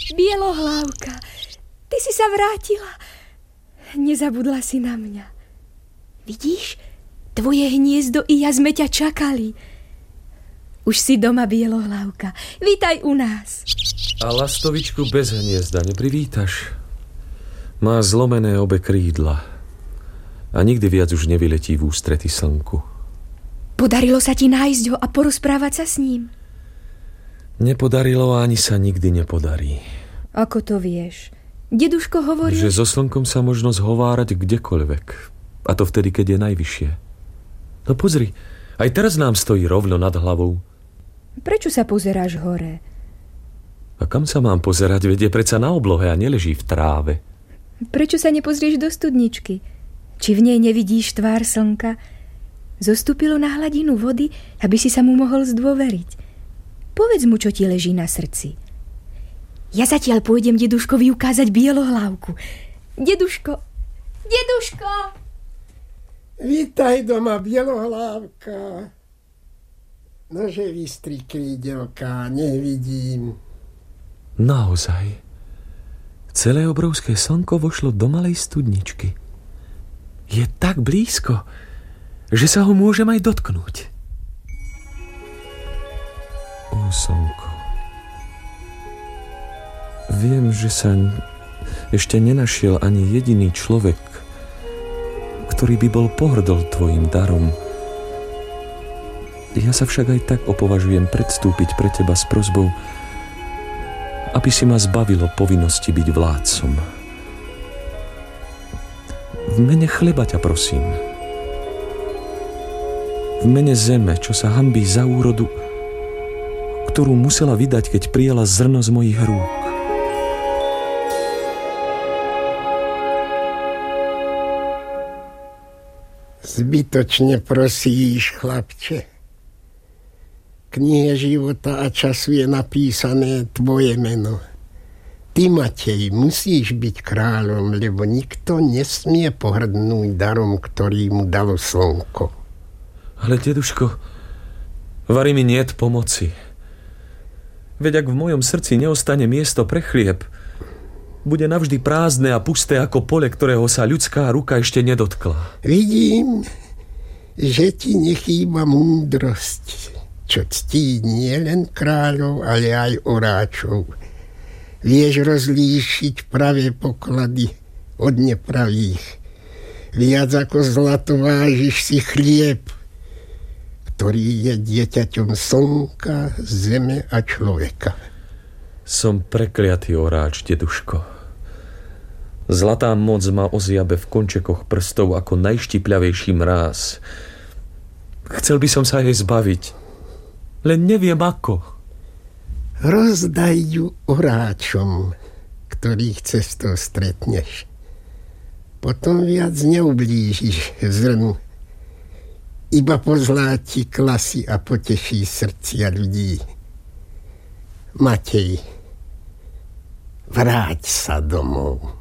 Bielohlávka, ty si sa vrátila. Nezabudla si na mňa. Vidíš, tvoje hniezdo i ja sme ťa čakali. Už si doma, Bielohlávka. Vítaj u nás. A lastovičku bez hniezda neprivítaš? Má zlomené obe krídla a nikdy viac už nevyletí v ústrety slnku. Podarilo sa ti nájsť ho a porozprávať sa s ním? Nepodarilo a ani sa nikdy nepodarí. Ako to vieš? Deduško hovorí, že so slnkom sa možno zhovárať kdekoľvek. A to vtedy, keď je najvyššie. No pozri, aj teraz nám stojí rovno nad hlavou. Prečo sa pozeráš hore? A kam sa mám pozerať? Veď je predsa na oblohe a neleží v tráve. Prečo sa nepozrieš do studničky? Či v nej nevidíš tvár slnka? Zostúpilo na hladinu vody, aby si sa mu mohol zdôveriť. Povedz mu, čo ti leží na srdci. Ja zatiaľ pôjdem deduškovi ukázať Bielohlávku. Deduško! Deduško! Vítaj doma, Bielohlávka. Nože vystri krídelka, nevidím. Naozaj. Celé obrovské slnko vošlo do malej studničky. Je tak blízko, že sa ho môžem aj dotknúť. O, slnko. Viem, že sa ešte nenašiel ani jediný človek, ktorý by bol pohrdol tvojim darom. Ja sa však aj tak opovažujem predstúpiť pre teba s prosbou, aby si ma zbavilo povinnosti byť vládcom. V mene chleba ťa prosím. V mene zeme, čo sa hanbí za úrodu, ktorú musela vydať, keď prijala zrno z mojich rúk. Zbytočne prosíš, chlapče. V knihe života a času je napísané tvoje meno. Ty, Matej, musíš byť kráľom, lebo nikto nesmie pohrdnúť darom, ktorý mu dalo slnko. Ale, deduško, vari mi niet pomoci. Veď ak v mojom srdci neostane miesto pre chlieb, bude navždy prázdne a pusté ako pole, ktorého sa ľudská ruka ešte nedotkla. Vidím, že ti nechýba múdrosť, čo ctí nie len kráľov, ale aj oráčov. Vieš rozlíšiť pravé poklady od nepravých. Viac ako zlato vážiš si chlieb, ktorý je dieťaťom slnka, zeme a človeka. Som prekliatý oráč, deduško. Zlatá moc ma ozjabe v končekoch prstov ako najštipľavejší mráz. Chcel by som sa jej zbaviť, len neviem ako. Rozdaj ju oráčom, ktorých cestou stretneš. Potom viac neublížiš zrnu. Iba pozláti klasy a poteší srdcia ľudí. Matej, vráť sa domov.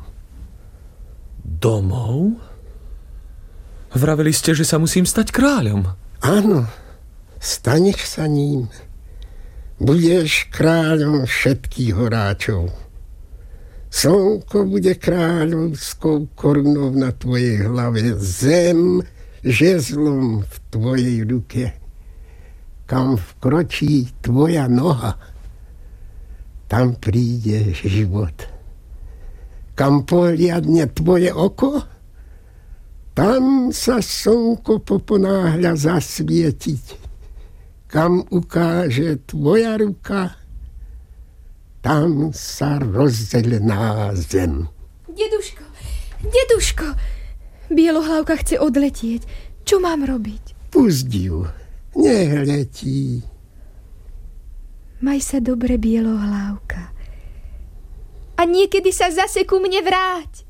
Domov? Vraveli ste, že sa musím stať kráľom. Áno, staneš sa ním. Budeš kráľom všetkých horáčov. Slnko bude kráľovskou korunou na tvojej hlave, zem žezlom v tvojej ruke. Kam vkročí tvoja noha, tam príde život. Kam pohliadne tvoje oko, tam sa slnko poponáhľa zasvietiť. Kam ukáže tvoja ruka, tam sa rozdelená zem. Deduško, deduško, Bielohlávka chce odletieť. Čo mám robiť? Pusť ju, nech letí. Maj sa dobre, Bielohlávka. A niekedy sa zase ku mne vráť.